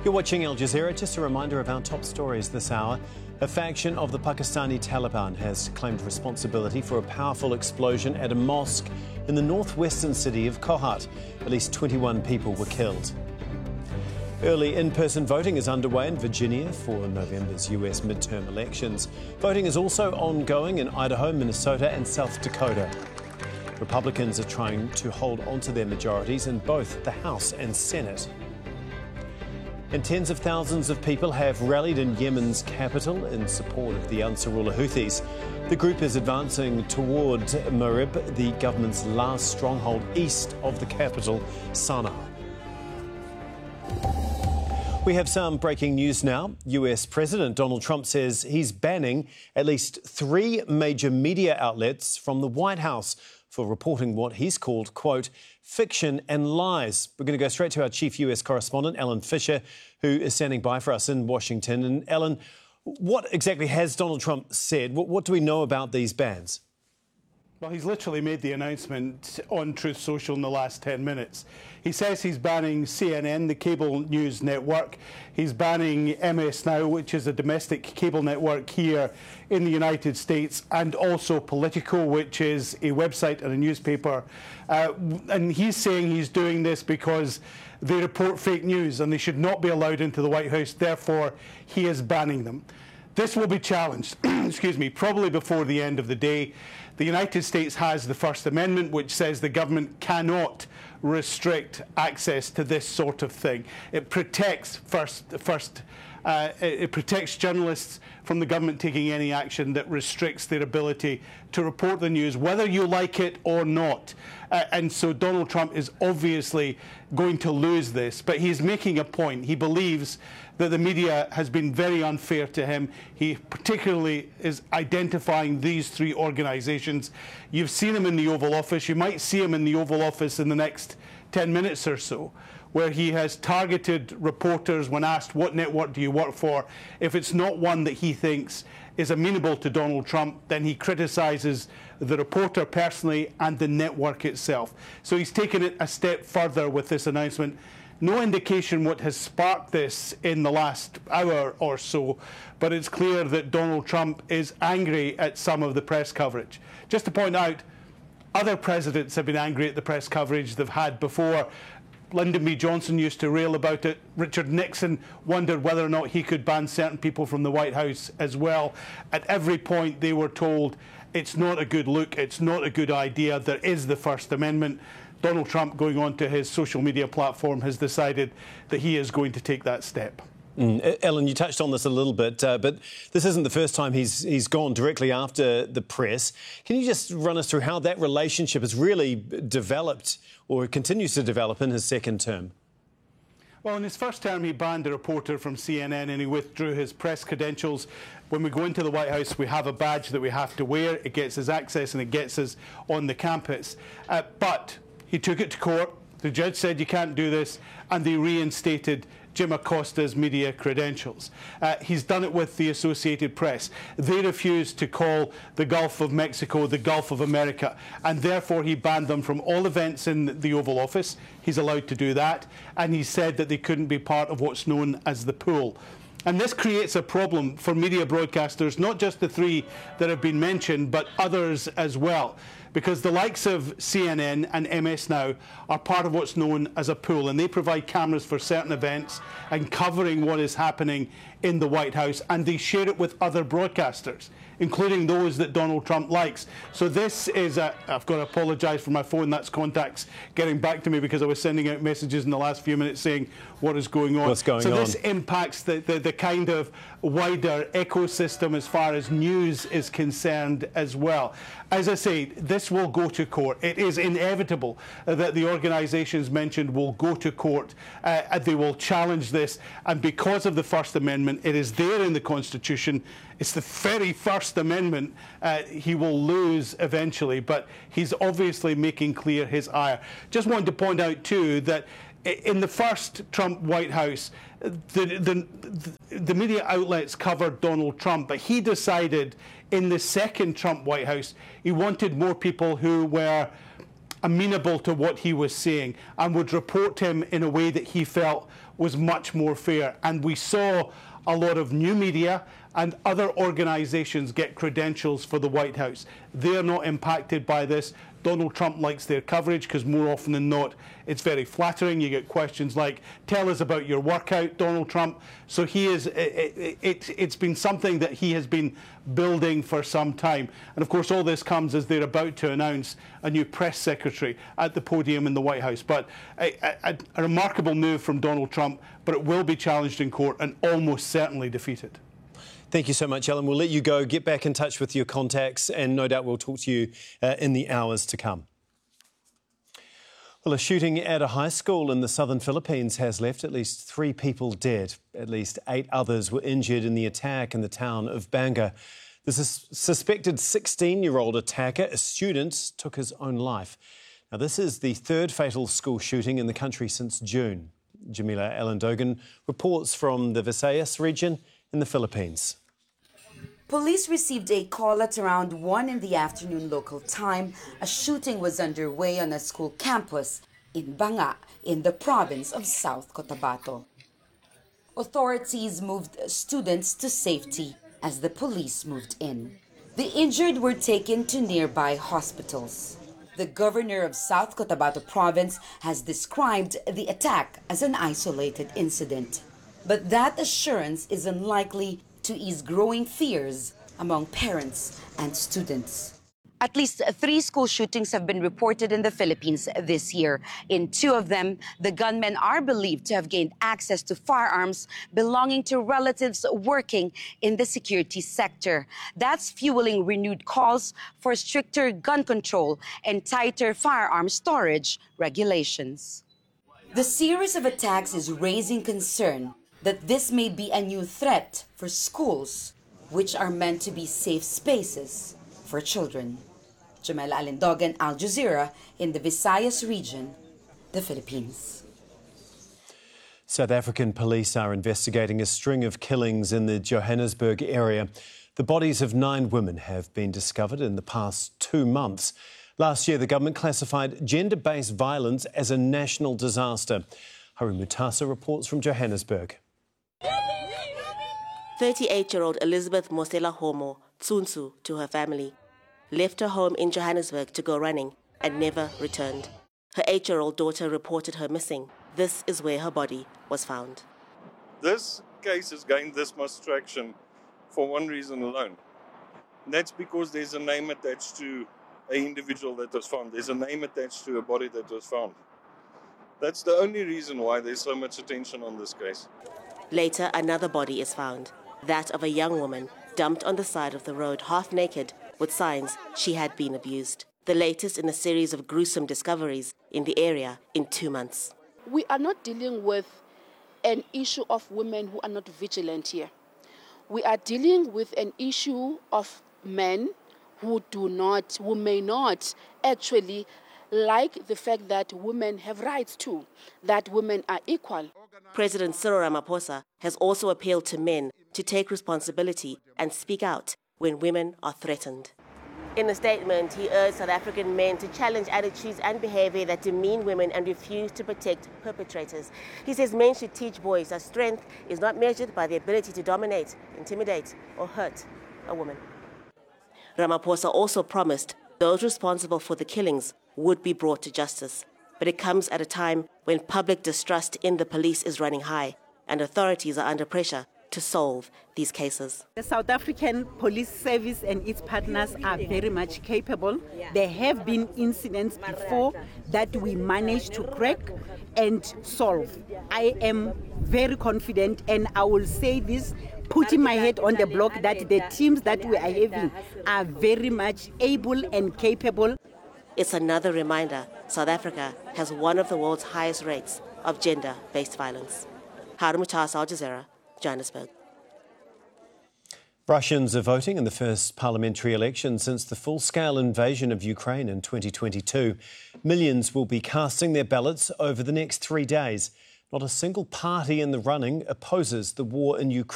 You're watching Al Jazeera. Just a reminder of our top stories this hour. A faction of the Pakistani Taliban has claimed responsibility for a powerful explosion at a mosque in the northwestern city of Kohat. At least 21 people were killed. Early in-person voting is underway in Virginia for November's US midterm elections. Voting is also ongoing in Idaho, Minnesota and South Dakota. Republicans are trying to hold onto their majorities in both the House and Senate. And tens of thousands of people have rallied in Yemen's capital in support of the Ansarullah Houthis. The group is advancing toward Marib, the government's last stronghold east of the capital, Sana'a. We have some breaking news now. US President Donald Trump says he's banning at least 3 major media outlets from the White House for reporting what he's called, quote, fiction and lies. We're going to go straight to our chief US correspondent, Alan Fisher, who is standing by for us in Washington. And Alan, what exactly has Donald Trump said? What do we know about these bans? Well, he's literally made the announcement on Truth Social in the last 10 minutes. He says he's banning CNN, the cable news network. He's banning MS Now, which is a domestic cable network here in the United States, and also Politico, which is a website and a newspaper. And he's saying he's doing this because they report fake news and they should not be allowed into the White House. Therefore, he is banning them. This will be challenged, excuse me, probably before the end of the day. The United States has the First Amendment, which says the government cannot restrict access to this sort of thing. It protects it protects journalists from the government taking any action that restricts their ability to report the news, whether you like it or not. And so Donald Trump is obviously going to lose this, but he's making a point. He believes that the media has been very unfair to him. He particularly is identifying these 3 organisations. You've seen him in the Oval Office. You might see him in the Oval Office in the next 10 minutes or so, where he has targeted reporters when asked, what network do you work for? If it's not one that he thinks is amenable to Donald Trump, then he criticises the reporter personally and the network itself. So he's taken it a step further with this announcement. No indication what has sparked this in the last hour or so, but it's clear that Donald Trump is angry at some of the press coverage. Just to point out, other presidents have been angry at the press coverage they've had before. Lyndon B. Johnson used to rail about it. Richard Nixon wondered whether or not he could ban certain people from the White House as well. At every point they were told it's not a good look, it's not a good idea, there is the First Amendment. Donald Trump, going on to his social media platform, has decided that he is going to take that step. Ellen, you touched on this a little bit, but this isn't the first time he's gone directly after the press. Can you just run us through how that relationship has really developed or continues to develop in his second term? Well, in his first term, he banned a reporter from CNN and he withdrew his press credentials. When we go into the White House, we have a badge that we have to wear. It gets us access and it gets us on the campus. But he took it to court. The judge said you can't do this, and they reinstated Jim Acosta's media credentials. He's done it with the Associated Press. They refused to call the Gulf of Mexico the Gulf of America, and therefore he banned them from all events in the Oval Office. He's allowed to do that, and he said that they couldn't be part of what's known as the pool. And this creates a problem for media broadcasters, not just the 3 that have been mentioned, but others as well. Because the likes of CNN and MS Now are part of what's known as a pool, and they provide cameras for certain events and covering what is happening in the White House, and they share it with other broadcasters, including those that Donald Trump likes. So this is I've got to apologise for my phone, that's contacts getting back to me because I was sending out messages in the last few minutes saying what is going on. What's going on? So this impacts the kind of wider ecosystem as far as news is concerned as well. As I say, this will go to court. It is inevitable that the organisations mentioned will go to court. They will challenge this, and because of the First Amendment, it is there in the Constitution. It's the very First Amendment. He will lose eventually, but he's obviously making clear his ire. Just wanted to point out too that in the first Trump White House, the media outlets covered Donald Trump, but he decided in the second Trump White House he wanted more people who were amenable to what he was saying and would report him in a way that he felt was much more fair. And we saw a lot of new media and other organisations get credentials for the White House. They're not impacted by this. Donald Trump likes their coverage because more often than not, it's very flattering. You get questions like, tell us about your workout, Donald Trump. So he is, it's been something that he has been building for some time. And of course, all this comes as they're about to announce a new press secretary at the podium in the White House. But a remarkable move from Donald Trump, but it will be challenged in court and almost certainly defeated. Thank you so much, Ellen. We'll let you go. Get back in touch with your contacts, and no doubt we'll talk to you in the hours to come. Well, a shooting at a high school in the southern Philippines has left at least 3 people dead. At least 8 others were injured in the attack in the town of Banga. The suspected 16-year-old attacker, a student, took his own life. Now, this is the 3rd fatal school shooting in the country since June. Jamila Alandogan reports from the Visayas region in the Philippines. Police received a call at around 1 in the afternoon local time. A shooting was underway on a school campus in Banga, in the province of South Cotabato. Authorities moved students to safety as the police moved in. The injured were taken to nearby hospitals. The governor of South Cotabato province has described the attack as an isolated incident. But that assurance is unlikely to ease growing fears among parents and students. At least 3 school shootings have been reported in the Philippines this year. In 2 of them, the gunmen are believed to have gained access to firearms belonging to relatives working in the security sector. That's fueling renewed calls for stricter gun control and tighter firearm storage regulations. The series of attacks is raising concern that this may be a new threat for schools, which are meant to be safe spaces for children. Jamila Alandogan, Al Jazeera, in the Visayas region, the Philippines. South African police are investigating a string of killings in the Johannesburg area. The bodies of 9 women have been discovered in the past 2 months. Last year, the government classified gender-based violence as a national disaster. Haru Mutasa reports from Johannesburg. 38-year-old Elizabeth Mosela Homo, Tsunsu, to her family, left her home in Johannesburg to go running and never returned. Her 8-year-old daughter reported her missing. This is where her body was found. This case has gained this much traction for one reason alone. And that's because there's a name attached to an individual that was found. There's a name attached to a body that was found. That's the only reason why there's so much attention on this case. Later, another body is found, that of a young woman dumped on the side of the road, half naked, with signs she had been abused. The latest in a series of gruesome discoveries in the area in 2 months. We are not dealing with an issue of women who are not vigilant here. We are dealing with an issue of men who may not actually like the fact that women have rights too, that women are equal. President Cyril Ramaphosa has also appealed to men to take responsibility and speak out when women are threatened. In a statement, he urged South African men to challenge attitudes and behavior that demean women and refuse to protect perpetrators. He says men should teach boys that strength is not measured by the ability to dominate, intimidate, or hurt a woman. Ramaphosa also promised those responsible for the killings would be brought to justice. But it comes at a time when public distrust in the police is running high and authorities are under pressure to solve these cases. The South African Police Service and its partners are very much capable. There have been incidents before that we managed to crack and solve. I am very confident, and I will say this, putting my head on the block, that the teams that we are having are very much able and capable. It's another reminder South Africa has one of the world's highest rates of gender-based violence. Haru Mutasa, Al Jazeera, Johannesburg. Russians are voting in the first parliamentary election since the full-scale invasion of Ukraine in 2022. Millions will be casting their ballots over the next 3 days. Not a single party in the running opposes the war in Ukraine.